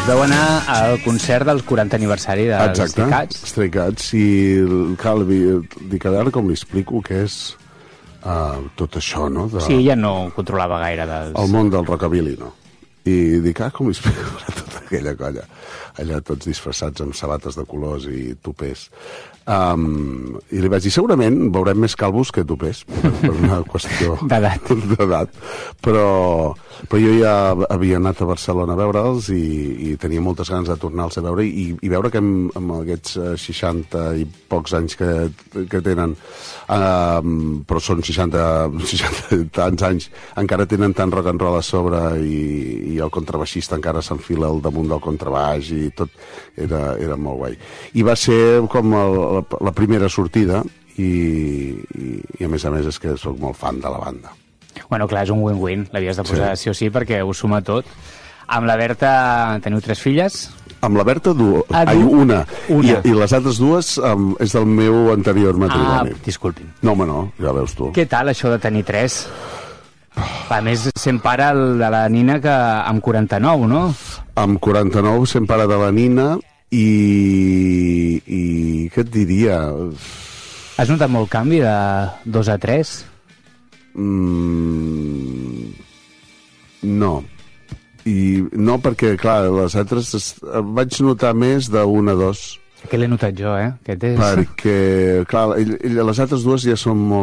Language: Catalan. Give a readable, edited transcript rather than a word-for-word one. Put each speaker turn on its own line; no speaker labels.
Vau anar al concert del 40 aniversari dels Stray Cats.
Stray Cats, i cal dic, a veure com li explico què és tot això, no?
Sí, ella no controlava gaire
el món del rockabilly, no? I dic, com li explico tota aquella colla? Allà tots disfressats amb sabates de colors i tupers. I li vaig dir, segurament veurem més calvos que tupers, per una qüestió d'edat. Però jo ja havia anat a Barcelona a veure'ls i tenia moltes ganes de tornar-los a veure i veure que amb aquests 60 i pocs anys que tenen, però són 60 tants anys, encara tenen tant rock and roll a sobre i el contrabaixista encara s'enfila al damunt del contrabaix i tot era molt guai. I va ser com la primera sortida i a més és que sóc molt fan de la banda.
Bueno, clar, és un win-win, l'havies de posar sí o sí perquè ho suma tot. Amb la Berta teniu 3 filles?
Amb la Berta una. I les altres 2 és del meu anterior matrimoni.
Disculpin.
No, home, no, ja veus tu.
Què tal això de tenir 3? A més, sent pare de la Nina que amb 49, no?
Amb 49 sent pare de la Nina i què et diria?
Has notat molt canvi de 2 a 3?
No. I no, perquè, clar, les altres vaig notar més de 1 a 2.
Què l'he notat jo, Aquest és...
Perquè, clar, les altres 2 ja són molt